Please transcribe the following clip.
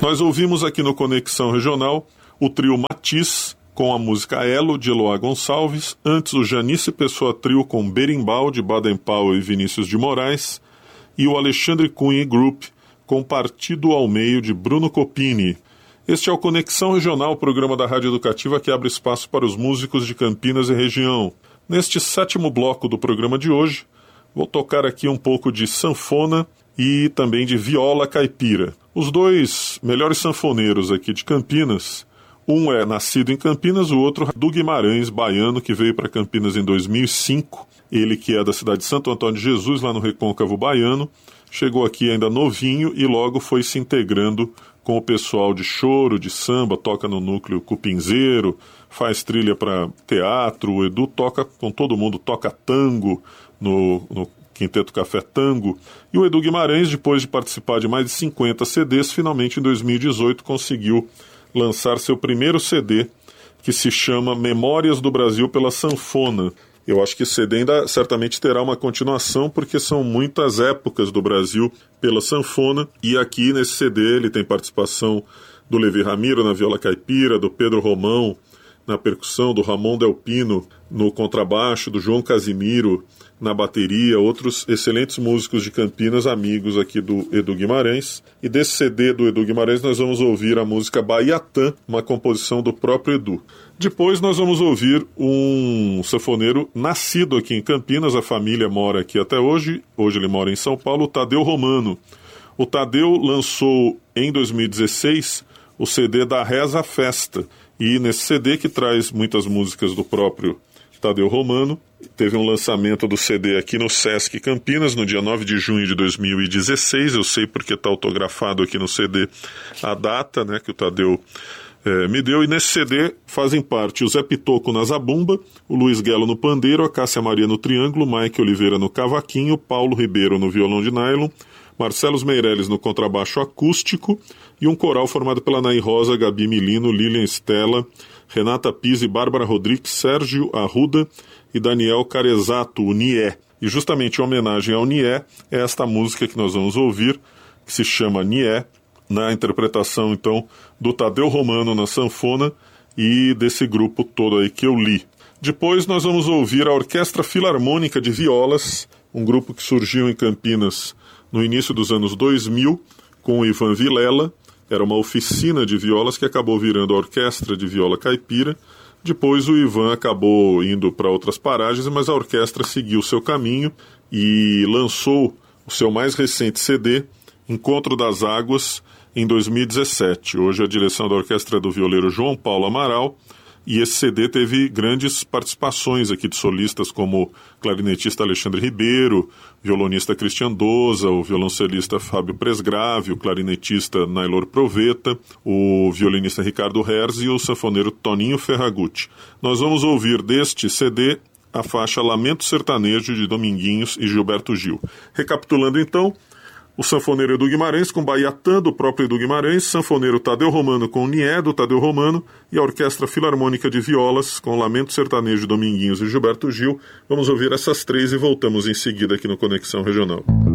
Nós ouvimos aqui no Conexão Regional o trio Matiz com a música Elo, de Eloá Gonçalves, antes o Janice Pessoa Trio com Berimbau, de Baden Powell e Vinícius de Moraes, e o Alexandre Cunha Group com Partido ao Meio, de Bruno Copini. Este é o Conexão Regional, o programa da Rádio Educativa que abre espaço para os músicos de Campinas e região. Neste 7º bloco do programa de hoje, vou tocar aqui um pouco de sanfona e também de viola caipira. Os dois melhores sanfoneiros aqui de Campinas, um é nascido em Campinas, o outro do Guimarães, baiano, que veio para Campinas em 2005. Ele que é da cidade de Santo Antônio de Jesus, lá no Recôncavo Baiano, chegou aqui ainda novinho e logo foi se integrando com o pessoal de choro, de samba, toca no núcleo cupinzeiro, faz trilha para teatro. O Edu toca com todo mundo, toca tango no Quinteto Café Tango. E o Edu Guimarães, depois de participar de mais de 50 CDs, finalmente em 2018 conseguiu lançar seu primeiro CD, que se chama Memórias do Brasil pela Sanfona. Eu acho que esse CD ainda certamente terá uma continuação, porque são muitas épocas do Brasil pela sanfona, e aqui nesse CD ele tem participação do Levi Ramiro na viola caipira, do Pedro Romão na percussão, do Ramon Del Pino no contrabaixo, do João Casimiro na bateria, outros excelentes músicos de Campinas, amigos aqui do Edu Guimarães. E desse CD do Edu Guimarães nós vamos ouvir a música Baiatã, uma composição do próprio Edu. Depois nós vamos ouvir um sanfoneiro nascido aqui em Campinas, a família mora aqui até hoje ele mora em São Paulo, o Tadeu Romano. O Tadeu lançou em 2016 o CD da Reza Festa, e nesse CD, que traz muitas músicas do próprio Tadeu Romano, teve um lançamento do CD aqui no Sesc Campinas, no dia 9 de junho de 2016, eu sei porque está autografado aqui no CD a data, né, que o Tadeu me deu, e nesse CD fazem parte o Zé Pitoco na zabumba, o Luiz Guelo no pandeiro, a Cássia Maria no triângulo, Mike Oliveira no cavaquinho, Paulo Ribeiro no violão de nylon, Marcelos Meirelles no contrabaixo acústico e um coral formado pela Nay Rosa, Gabi Milino, Lilian Stella, Renata Pizzi, Bárbara Rodrigues, Sérgio Arruda e Daniel Carezato, o Nié. E justamente em homenagem ao Nié é esta música que nós vamos ouvir, que se chama Nié, na interpretação então do Tadeu Romano na sanfona e desse grupo todo aí que eu li. Depois nós vamos ouvir a Orquestra Filarmônica de Violas, um grupo que surgiu em Campinas no início dos anos 2000, com o Ivan Vilela. Era uma oficina de violas que acabou virando a Orquestra de Viola Caipira. Depois o Ivan acabou indo para outras paragens, mas a orquestra seguiu seu caminho e lançou o seu mais recente CD, Encontro das Águas, em 2017. Hoje a direção da orquestra é do violeiro João Paulo Amaral, e esse CD teve grandes participações aqui de solistas como o clarinetista Alexandre Ribeiro, violonista Cristian Doza, o violoncelista Fábio Presgrave, o clarinetista Nailor Proveta, o violinista Ricardo Herz e o sanfoneiro Toninho Ferragutti. Nós vamos ouvir deste CD a faixa Lamento Sertanejo, de Dominguinhos e Gilberto Gil. Recapitulando então, o sanfoneiro Edu Guimarães com Baiatã, do próprio Edu Guimarães, sanfoneiro Tadeu Romano com Nié, do Tadeu Romano, e a Orquestra Filarmônica de Violas com Lamento Sertanejo, Dominguinhos e Gilberto Gil. Vamos ouvir essas três e voltamos em seguida aqui no Conexão Regional.